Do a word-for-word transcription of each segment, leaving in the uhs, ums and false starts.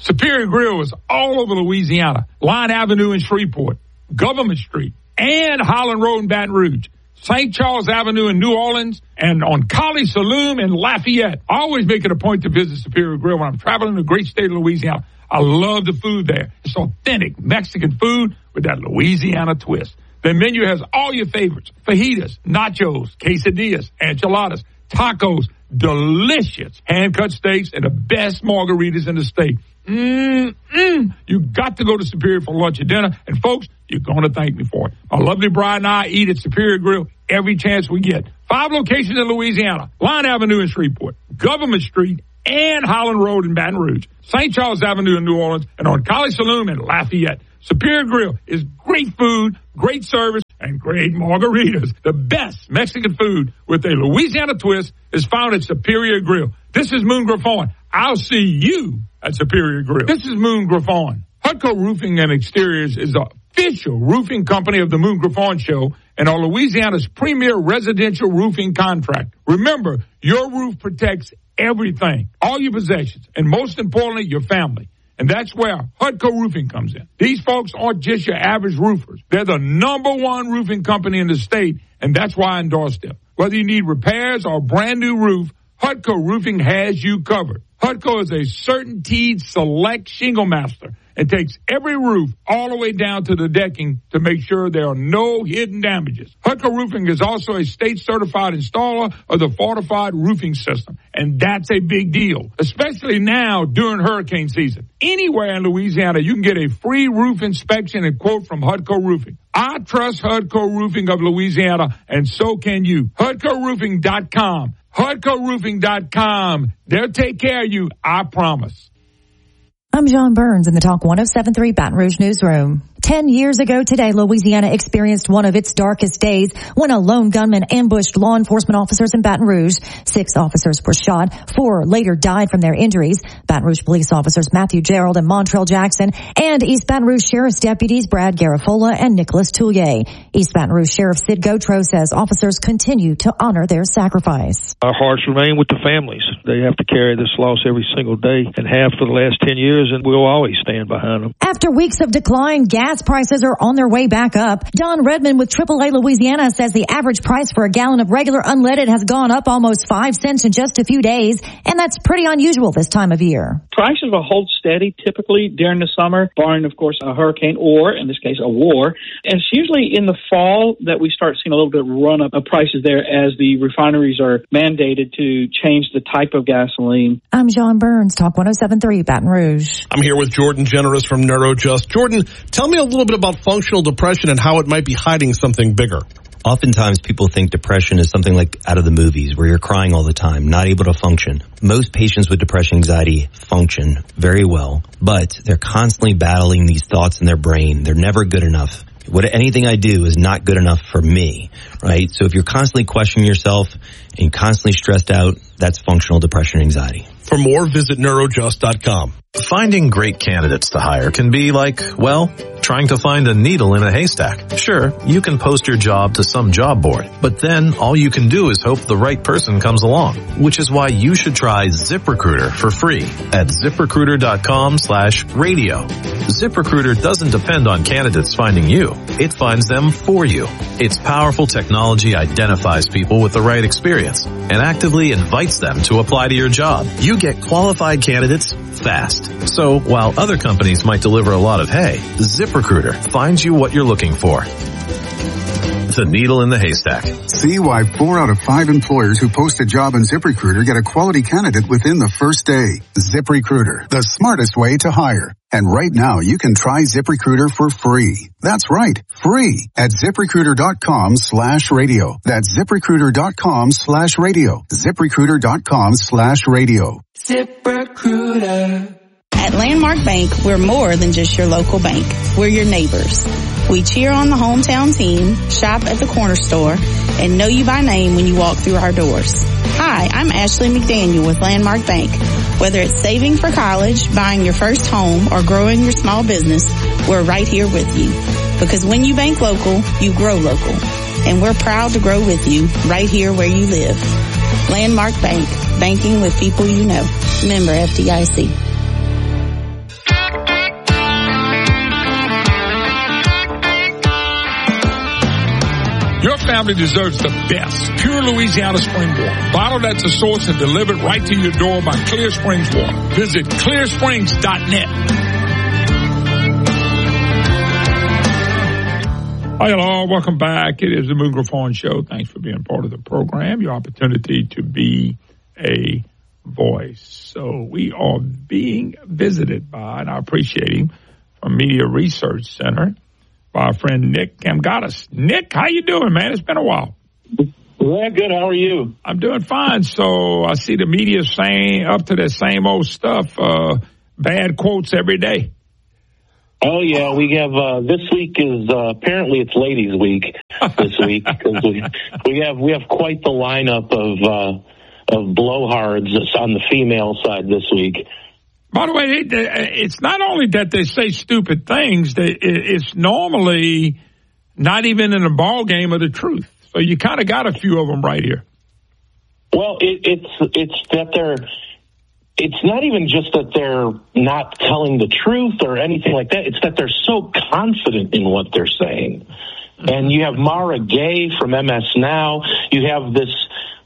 Superior Grill is all over Louisiana. Line Avenue in Shreveport, Government Street, and Holland Road in Baton Rouge. Saint Charles Avenue in New Orleans, and on College Saloon in Lafayette. I always make it a point to visit Superior Grill when I'm traveling the great state of Louisiana. I love the food there. It's authentic Mexican food with that Louisiana twist. The menu has all your favorites: fajitas, nachos, quesadillas, enchiladas, tacos, delicious hand-cut steaks, and the best margaritas in the state. Mm-mm. You got to go to Superior for lunch or dinner. And, folks, you're going to thank me for it. My lovely bride and I eat at Superior Grill every chance we get. Five locations in Louisiana: Line Avenue in Shreveport, Government Street, and Holland Road in Baton Rouge, Saint Charles Avenue in New Orleans, and on College Saloon in Lafayette. Superior Grill is great food, great service, and great margaritas. The best Mexican food with a Louisiana twist is found at Superior Grill. This is Moon Griffon. I'll see you at Superior Grill. This is Moon Griffon. Hutco Roofing and Exteriors is the official roofing company of the Moon Griffon Show and are Louisiana's premier residential roofing contract. Remember, your roof protects everything, all your possessions, and most importantly, your family. And that's where Hutco Roofing comes in. These folks aren't just your average roofers. They're the number one roofing company in the state, and that's why I endorse them. Whether you need repairs or a brand new roof, Hutco Roofing has you covered. Hutco is a CertainTeed Select Shingle Master and takes every roof all the way down to the decking to make sure there are no hidden damages. Hutco Roofing is also a state-certified installer of the Fortified Roofing System, and that's a big deal, especially now during hurricane season. Anywhere in Louisiana, you can get a free roof inspection and quote from Hutco Roofing. I trust Hutco Roofing of Louisiana, and so can you. Hutco Roofing dot com. Hutco Roofing dot com. They'll take care of you, I promise. I'm John Burns in the Talk one oh seven point three Baton Rouge Newsroom. Ten years ago today, Louisiana experienced one of its darkest days when a lone gunman ambushed law enforcement officers in Baton Rouge. Six officers were shot. Four later died from their injuries. Baton Rouge police officers Matthew Gerald and Montrell Jackson and East Baton Rouge Sheriff's deputies Brad Garafola and Nicholas Toulier. East Baton Rouge Sheriff Sid Gotro says officers continue to honor their sacrifice. Our hearts remain with the families. They have to carry this loss every single day and have for the last ten years, and we'll always stand behind them. After weeks of decline, gas prices are on their way back up. Don Redmond with triple A Louisiana says the average price for a gallon of regular unleaded has gone up almost five cents in just a few days, and that's pretty unusual this time of year. Prices will hold steady typically during the summer, barring, of course, a hurricane or, in this case, a war. And it's usually in the fall that we start seeing a little bit of run up of prices there as the refineries are mandated to change the type of gasoline. I'm John Burns, Talk one oh seven point three Baton Rouge. I'm here with Jordan Generous from NeuroJust. Jordan, tell me a little bit about functional depression and how it might be hiding something bigger. Oftentimes people think depression is something like out of the movies where you're crying all the time, not able to function. Most patients with depression anxiety function very well, but they're constantly battling these thoughts in their brain. They're never good enough. What anything I do is not good enough for me, right? So if you're constantly questioning yourself and constantly stressed out, that's functional depression anxiety. For more, visit neurojust dot com. Finding great candidates to hire can be like, well, trying to find a needle in a haystack. Sure, you can post your job to some job board, but then all you can do is hope the right person comes along, which is why you should try ZipRecruiter for free at ZipRecruiter.com slash radio. ZipRecruiter doesn't depend on candidates finding you. It finds them for you. Its powerful technology identifies people with the right experience and actively invites them to apply to your job. You get qualified candidates fast. So while other companies might deliver a lot of hay, ZipRecruiter finds you what you're looking for. The needle in the haystack. See why four out of five employers who post a job on ZipRecruiter get a quality candidate within the first day. ZipRecruiter, the smartest way to hire. And right now, you can try ZipRecruiter for free. That's right, free at ZipRecruiter.com slash radio. That's ZipRecruiter.com slash radio. ZipRecruiter.com slash radio. ZipRecruiter. At Landmark Bank, we're more than just your local bank. We're your neighbors. We cheer on the hometown team, shop at the corner store, and know you by name when you walk through our doors. Hi, I'm Ashley McDaniel with Landmark Bank. Whether it's saving for college, buying your first home, or growing your small business, we're right here with you. Because when you bank local, you grow local. And we're proud to grow with you right here where you live. Landmark Bank, banking with people you know. Member F D I C. Your family deserves the best. Pure Louisiana spring water. Bottled at the source and delivered right to your door by Clear Springs Water. Visit clear springs dot net. Hi, hello. Welcome back. It is the Moon Griffon Show. Thanks for being part of the program. Your opportunity to be a voice. So we are being visited by, and I appreciate him, from Media Research Center, by our friend Nick Kamgatis. Nick, how you doing, man? It's been a while. Yeah, good. How are you? I'm doing fine. So I see the media saying up to the same old stuff, uh, bad quotes every day. Oh, yeah. We have, uh, this week is, uh, apparently it's Ladies Week this week. Cause we, we have, we have quite the lineup of, uh, of blowhards on the female side this week. By the way, it's not only that they say stupid things, it's normally not even in a ball game of the truth. So you kind of got a few of them right here. Well, it, it's it's that they're, it's not even just that they're not telling the truth or anything like that. It's that they're so confident in what they're saying. And you have Mara Gay from M S Now. You have this...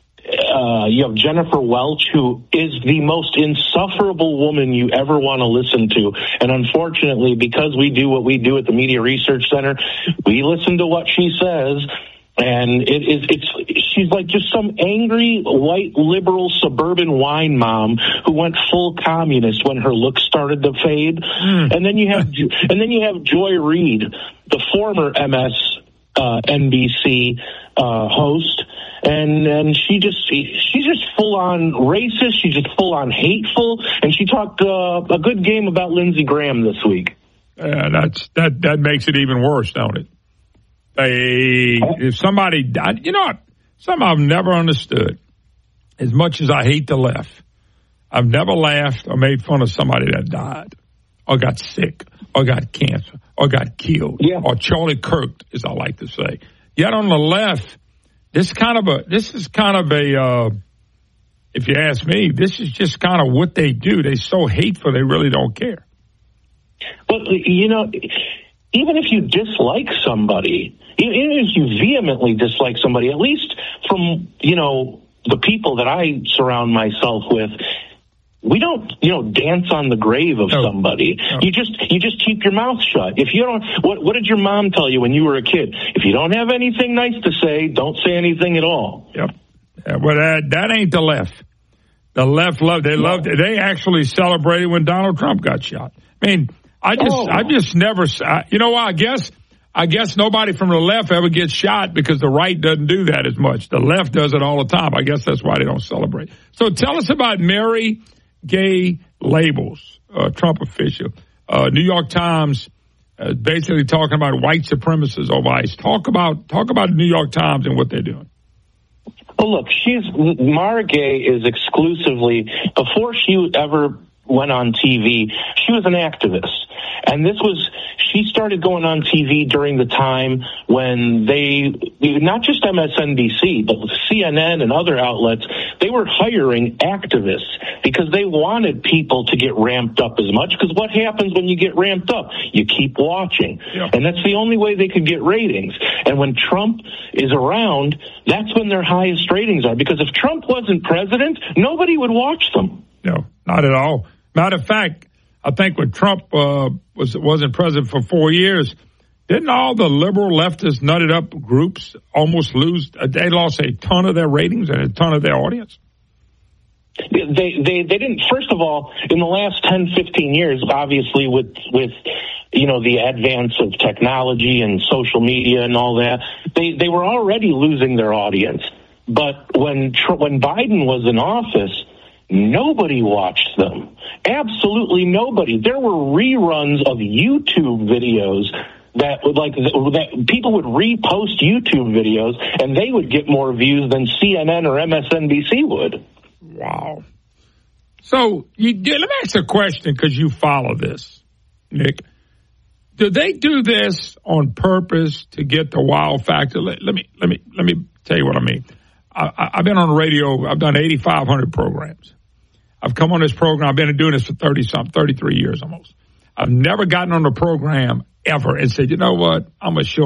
Uh, you have Jennifer Welch, who is the most insufferable woman you ever want to listen to. And unfortunately, because we do what we do at the Media Research Center, we listen to what she says. And it is, it's, she's like just some angry, white, liberal, suburban wine mom who went full communist when her looks started to fade. Mm. And then you have, and then you have Joy Reid, the former M S, uh, N B C, uh, host. And and she just she's just full on racist. She's just full on hateful. And she talked uh, a good game about Lindsey Graham this week. Yeah, that's that that makes it even worse, don't it? They if somebody died, you know what? Something I've never understood. As much as I hate the left, I've never laughed or made fun of somebody that died, or got sick, or got cancer, or got killed, yeah. or Charlie Kirk, as I like to say. Yet on the left. This kind of a, this is kind of a, uh, if you ask me, this is just kind of what they do. They're so hateful, they really don't care. But, you know, even if you dislike somebody, even if you vehemently dislike somebody, at least from, you know, the people that I surround myself with, we don't, you know, dance on the grave of no. somebody. No. You just, you just keep your mouth shut. If you don't, what, what did your mom tell you when you were a kid? If you don't have anything nice to say, don't say anything at all. Yep. Yeah, well, that, that ain't the left. The left love, they loved it. They actually celebrated when Donald Trump got shot. I mean, I just, oh. I just never, I, you know what, I guess, I guess nobody from the left ever gets shot because the right doesn't do that as much. The left does it all the time. I guess that's why they don't celebrate. So tell us about Mary Gay Labels, uh, Trump official. Uh, New York Times uh, basically talking about white supremacists over ICE. Talk about talk about the New York Times and what they're doing. Well, look, she's Mara Gay is exclusively, before she ever went on T V, she was an activist. And this was, she started going on T V during the time when they, not just M S N B C, but C N N and other outlets, they were hiring activists because they wanted people to get ramped up as much. Because what happens when you get ramped up? You keep watching. Yeah. And that's the only way they could get ratings. And when Trump is around, that's when their highest ratings are. Because if Trump wasn't president, nobody would watch them. No, not at all. Matter of fact, I think when Trump uh, was, wasn't president for four years, didn't all the liberal leftist nutted up groups almost lose? Uh, they lost a ton of their ratings and a ton of their audience. They, they, they didn't, first of all, in the last ten, fifteen years, obviously with, with, you know, the advance of technology and social media and all that, they, they were already losing their audience. But when, when Biden was in office, nobody watched them. Absolutely nobody. There were reruns of YouTube videos that would like that people would repost YouTube videos and they would get more views than C N N or M S N B C would. Wow. So you, let me ask a question because you follow this, Nick. Do they do this on purpose to get the wow factor? Let, let me let me let me tell you what I mean. I, I've been on the radio. I've done eighty-five hundred programs. I've come on this program. I've been doing this for thirty something, thirty-three years almost. I've never gotten on the program ever and said, you know what? I'm going to show them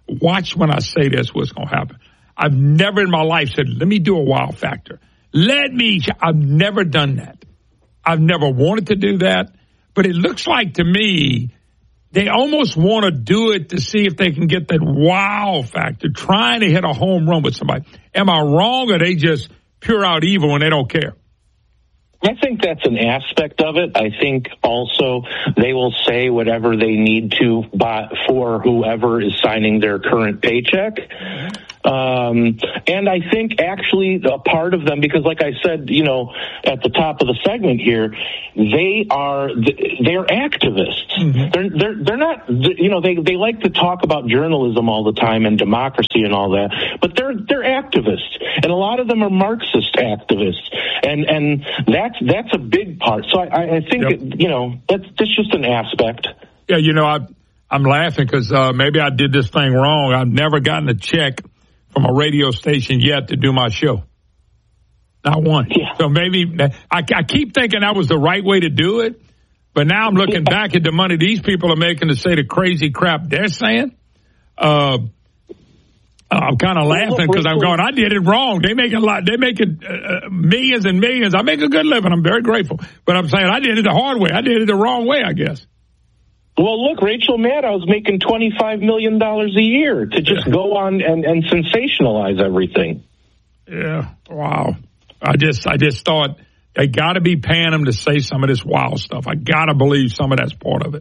watch when I say this, what's going to happen. I've never in my life said, let me do a wow factor. Let me, I've never done that. I've never wanted to do that. But it looks like to me, they almost want to do it to see if they can get that wow factor, trying to hit a home run with somebody. Am I wrong, or are they just pure out evil and they don't care? I think that's an aspect of it. I think also they will say whatever they need to buy for whoever is signing their current paycheck. Um, and I think actually a part of them, because like I said, you know, at the top of the segment here, they are, they're activists. Mm-hmm. They're, they're, they're not, you know, they, they like to talk about journalism all the time and democracy and all that, but they're, they're activists. And a lot of them are Marxist activists. And, and that's, that's a big part. So I, I think, yep. it, you know, that's, that's just an aspect. Yeah. You know, I, I'm laughing because, uh, maybe I did this thing wrong. I've never gotten a check from a radio station yet to do my show. Not one. Yeah. So maybe I, I keep thinking that was the right way to do it, but now I'm looking yeah. back at the money these people are making to say the crazy crap they're saying. Uh, I'm kind of laughing because I'm going, I did it wrong. They make a lot. They make it uh, millions and millions. I make a good living. I'm very grateful, but I'm saying I did it the hard way. I did it the wrong way, I guess. Well, look, Rachel Maddow's making twenty-five million dollars a year to just yeah. go on and, and sensationalize everything. Yeah, wow. I just I just thought they got to be paying them to say some of this wild stuff. I got to believe some of that's part of it.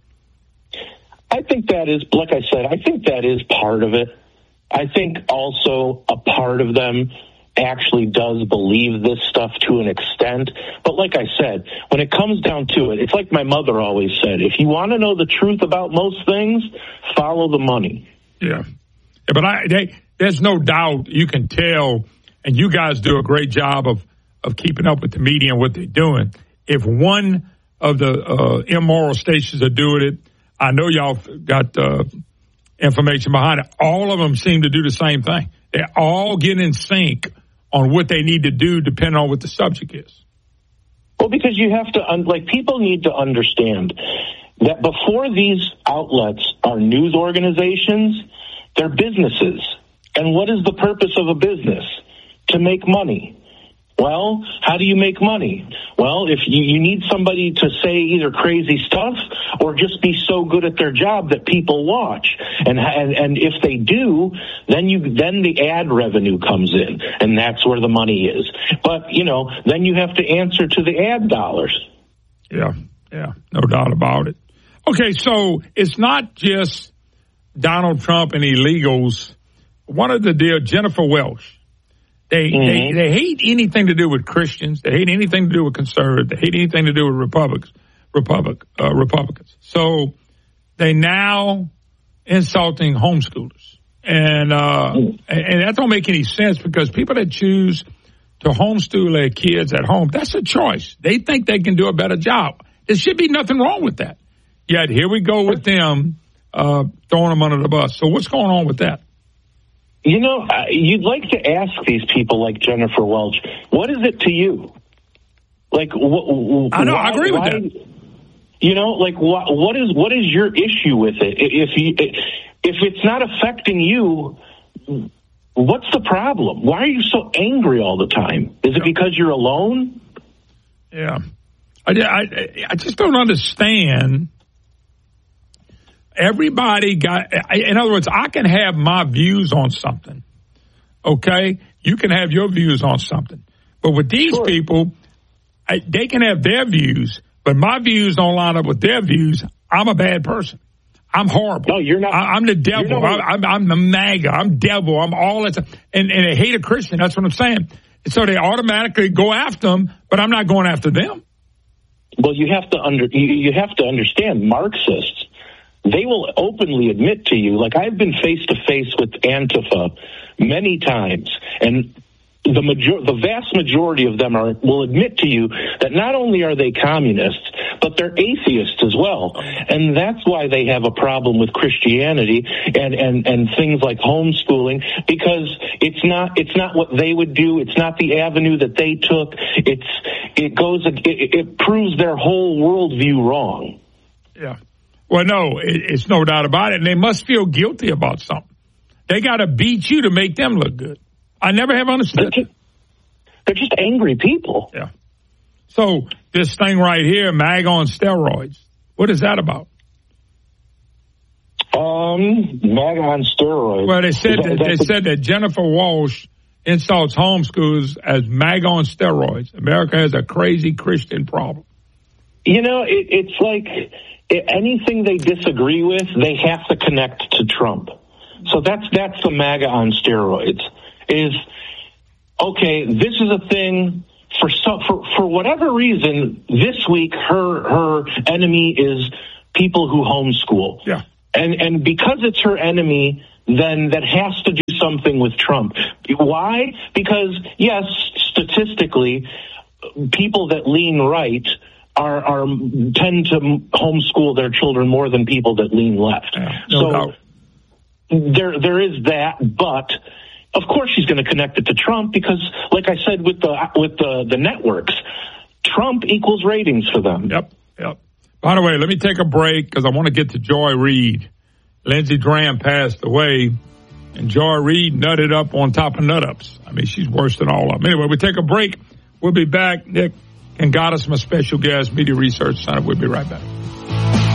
I think that is, like I said, I think that is part of it. I think also a part of them actually does believe this stuff to an extent. But like I said, when it comes down to it, it's like my mother always said, if you want to know the truth about most things, follow the money. Yeah. yeah but I, they, there's no doubt you can tell, and you guys do a great job of, of keeping up with the media and what they're doing. If one of the uh, immoral stations are doing it, I know y'all got uh, information behind it. All of them seem to do the same thing. They're all getting in sync on what they need to do depending on what the subject is. Well, because you have to, like, people need to understand that before these outlets are news organizations, they're businesses. And what is the purpose of a business? To make money. Well, how do you make money? Well, if you, you need somebody to say either crazy stuff or just be so good at their job that people watch. And, and, and if they do, then you, then the ad revenue comes in, and that's where the money is. But, you know, then you have to answer to the ad dollars. Yeah, yeah, no doubt about it. Okay, so it's not just Donald Trump and illegals. One of the deal, Jennifer Welch. They, mm-hmm. they they hate anything to do with Christians. They hate anything to do with conservatives. They hate anything to do with Republicans. Republic uh, Republicans. So they now insulting homeschoolers, and uh, mm. and that don't make any sense because people that choose to homeschool their kids at home, that's a choice. They think they can do a better job. There should be nothing wrong with that. Yet here we go with them uh, throwing them under the bus. So what's going on with that? You know, uh, you'd like to ask these people like Jennifer Welch, what is it to you? Like, wh- I know, why, I agree with why, that. You know, like, what, what is what is your issue with it? If you, if it's not affecting you, what's the problem? Why are you so angry all the time? Is it because you're alone? Yeah. I, I, I just don't understand. Everybody got, in other words, I can have my views on something, okay? You can have your views on something. But with these sure. people, I, they can have their views, but my views don't line up with their views. I'm a bad person. I'm horrible. No, you're not. I, I'm the devil. Not, I, I'm, I'm the MAGA. I'm devil. I'm all that. And, and they hate a Christian. That's what I'm saying. So they automatically go after them, but I'm not going after them. Well, you have to under you, you have to understand Marxists. They will openly admit to you, like I've been face to face with Antifa many times, and the major- the vast majority of them are will admit to you that not only are they communists, but they're atheists as well. And that's why they have a problem with Christianity and, and, and things like homeschooling, because it's not it's not what they would do. It's not the avenue that they took. It's it goes it, it proves their whole worldview wrong. Yeah. Well, no, it, it's no doubt about it. And they must feel guilty about something. They got to beat you to make them look good. I never have understood. They're just, they're just angry people. Yeah. So this thing right here, MAGA on steroids, what is that about? Um, MAGA on steroids. Well, they said that, that, they said that Jennifer Walsh insults homeschoolers as MAGA on steroids. America has a crazy Christian problem. You know, it, it's like anything they disagree with, they have to connect to Trump. So that's that's the MAGA on steroids. Is okay. This is a thing for so, for for whatever reason. This week, her her enemy is people who homeschool. Yeah. And and because it's her enemy, then that has to do something with Trump. Why? Because, yes, statistically, people that lean right are, are tend to homeschool their children more than people that lean left. Yeah, no so doubt. there there is that, but of course she's going to connect it to Trump because, like I said, with the with the, the networks, Trump equals ratings for them. Yep, yep. By the way, let me take a break because I want to get to Joy Reid. Lindsey Graham passed away, and Joy Reid nutted up on top of nut-ups. I mean, she's worse than all of them. Anyway, we take a break. We'll be back. Nick and got us my special guest, Media Research Center. We'll be right back.